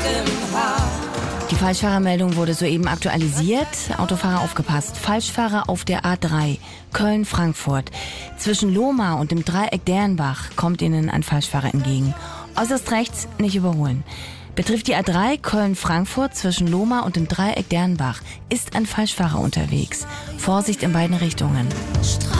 im Haar. Die Falschfahrermeldung wurde soeben aktualisiert. Autofahrer aufgepasst. Falschfahrer auf der A3 Köln-Frankfurt. Zwischen Lohmar und dem Dreieck Dernbach kommt Ihnen ein Falschfahrer entgegen. Äußerst rechts nicht überholen. Betrifft die A3 Köln-Frankfurt zwischen Lohmar und dem Dreieck Dernbach, ist ein Falschfahrer unterwegs. Vorsicht in beiden Richtungen.